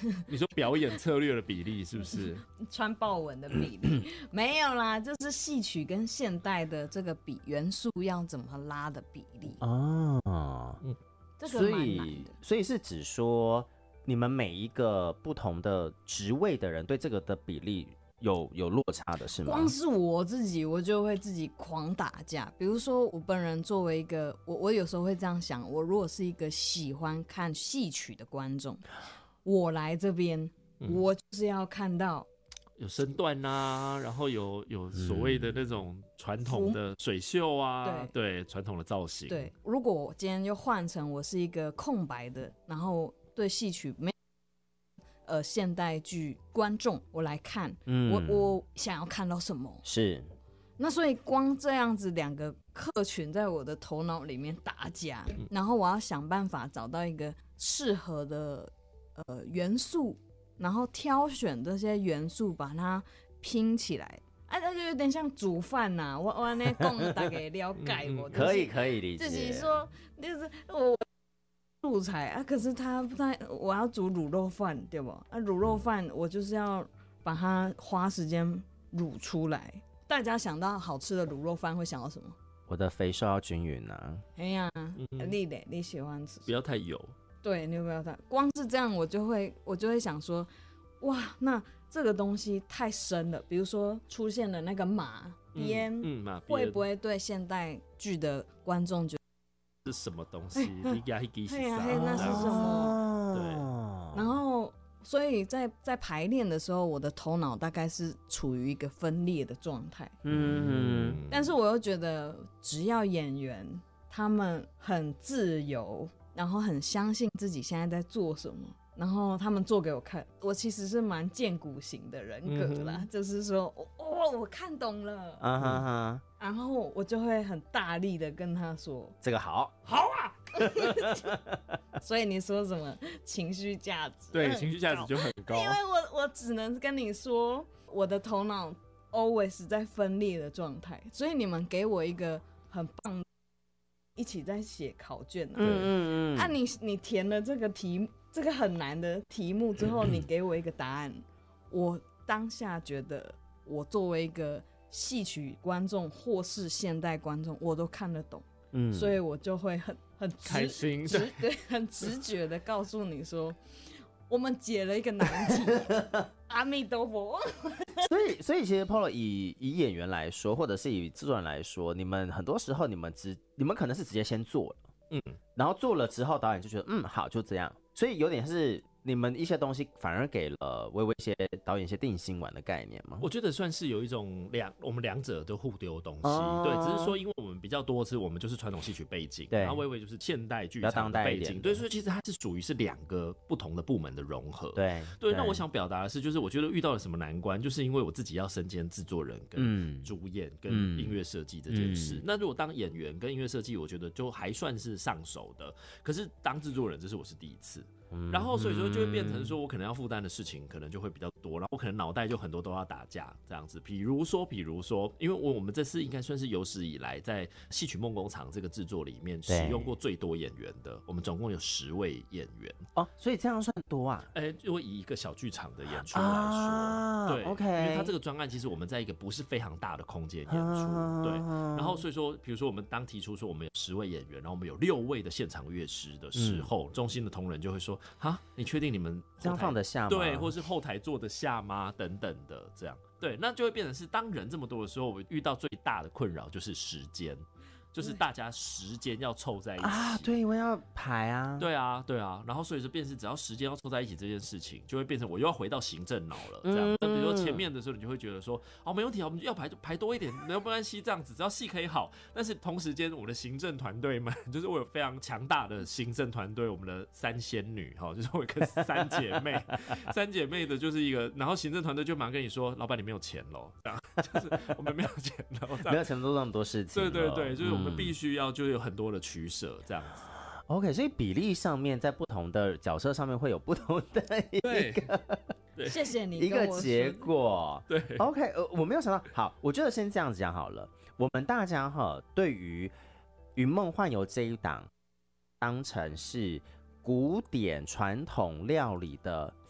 你说表演策略的比例是不是？ 穿豹纹的比例没有啦，就是戏曲跟现代的这个元素要怎么拉的比例哦， 这个蛮难的。 所以是指说，你们每一个不同的职位的人对这个的比例有落差的是吗？ 光是我自己，我就会自己狂打架。比如说，我本人作为一个，我有时候会这样想：我如果是一个喜欢看戏曲的观众，我来这边，我就是要看到有身段啊，然后有所谓的那种传统的水袖啊，对，传统的造型。 对，如果我今天又换成我是一个空白的，然后对戏曲没现代剧观众，我来看，我想要看到什么？ 是。 那所以光这样子两个客群在我的头脑里面打架，然后我要想办法找到一个适合的元素，然后挑选这些元素把它拼起来。那就有点像煮饭呐、我那讲大概了解我、就是、 可以理解。 自己说就是我素材啊，可是我要煮卤肉饭，对不？卤肉饭我就是要把它花时间卤出来。大家想到好吃的卤肉饭会想到什么？ 我的肥瘦要均匀啊。 哎呀，你喜欢吃？ 不要太油。 对，你不要太。光是这样，我就会想说，哇，那这个东西太深了。比如说出现了那个马鞭， 马鞭会不会对现代剧的观众觉得是什么东西？你给他一给嘿呀，那是什么？ 对， 然后。所以在排练的时候，我的头脑大概是处于一个分裂的状态。但是我又觉得，只要演员他们很自由，然后很相信自己现在在做什么，然后他们做给我看，我其实是蛮荐股型的人格啦，就是说，我看懂了，然后我就会很大力的跟他说， 这个好啊。 所以你说什么情绪价值？ 对，情绪价值就很高。 因为我只能跟你说，我的头脑 always 在分裂的状态，所以你们给我一个很棒的，一起在写考卷啊。你填了这个很难的题目之后，你给我一个答案，我当下觉得我作为一个戏曲观众或是现代观众，我都看得懂。所以我就会很开心， 对，很直觉的告诉你说，我们解了一个难题，阿弥陀佛。 所以其实 Polo 以演员来说，或者是以制作人来说，你们很多时候你们可能是直接先做了，然后做了之后导演就觉得好就这样，所以有点是。你们一些东西反而给了微微一些导演一些定心丸的概念吗？ 我觉得算是有一种我们两者都互丢东西，对，只是说因为我们比较多是我们就是传统戏曲背景，然后微微就是现代剧场的背景，对，所以其实它是属于是两个不同的部门的融合， 对。 那我想表达的是，就是我觉得遇到了什么难关，就是因为我自己要身兼制作人跟主演跟音乐设计这件事。那如果当演员跟音乐设计，我觉得就还算是上手的，可是当制作人，这是我是第一次。然后所以说就会变成说我可能要负担的事情可能就会比较多，然后我可能脑袋就很多都要打架这样子。比如说因为我们这次应该算是有史以来在戏曲梦工厂这个制作里面使用过最多演员的，我们总共有10位演员所以这样算多啊？ 如果以一个小剧场的演出来说，对 ，OK， 因为他这个专案其实我们在一个不是非常大的空间演出，对，然后所以说比如说我们当提出说我们有10位演员，然后我们有6位的现场乐师的时候，中心的同仁就会说你确定你们这样放得下吗？ 对，或是后台坐得下吗？等等的，这样对，那就会变成是当人这么多的时候，我遇到最大的困扰就是时间。就是大家时间要凑在一起对，因为要排啊， 对啊，然后所以说变成只要时间要凑在一起这件事情，就会变成我又要回到行政脑了，这样。那比如说前面的时候，你就会觉得说，没问题，我们要排多一点，没有关系，这样子，只要戏可以好。但是同时间，我的行政团队们，就是我有非常强大的行政团队，我们的3仙女就是我有个3姐妹，3姐妹的就是一个，然后行政团队就马上跟你说，老板你没有钱咯，这样，就是我们没有钱咯， 没有钱做那么多事情， 对，就是我们必须要就有很多的取舍这样子。 OK， 所以比例上面在不同的角色上面会有不同的一个对， 谢谢你一个结果。 对 ，OK， 我没有想到。好，我觉得先这样子讲好了。我们大家对于《云梦幻游》这一档当成是古典传统料理的